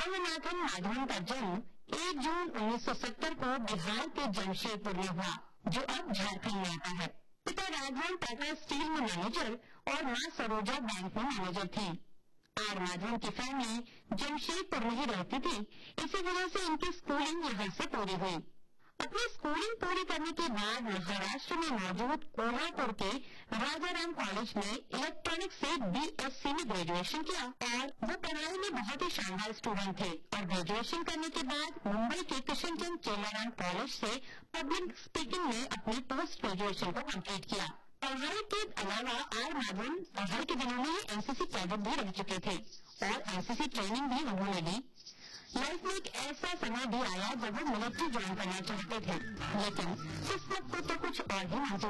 रंगनाथन माधवन का जन्म 1 जून 1970 को बिहार के जमशेदपुर में हुआ, जो अब झारखंड में आता है। पिता राघवन टाटा स्टील में मैनेजर और मां सरोजा बैंक में मैनेजर थी। आर माधवन की फैमिली जमशेदपुर में ही रहती थी, इसी वजह से इनकी स्कूलिंग यहाँ से पूरी हुई। अपनी स्कूलिंग पूरी करने के बाद महाराष्ट्र में मौजूद कोल्हापुर के राजाराम कॉलेज में इलेक्ट्रॉनिक्स से BSc में ग्रेजुएशन किया और वो पढ़ाई में बहुत ही शानदार स्टूडेंट थे और ग्रेजुएशन करने के बाद मुंबई के किशनचंद चेलाराम कॉलेज से पब्लिक स्पीकिंग में अपनी पोस्ट ग्रेजुएशन को कंप्लीट किया। पढ़ाई के अलावा आर माधवन पढ़ाई के दिनों में NCC कैडेट भी रह चुके थे और NCC ट्रेनिंग भी उन्होंने ली। लाइफ में एक ऐसा समय भी आया जब वो मिलिट्री ज्वाइन करना चाहते थे, लेकिन किस्मत को तो कुछ और ही मंजूर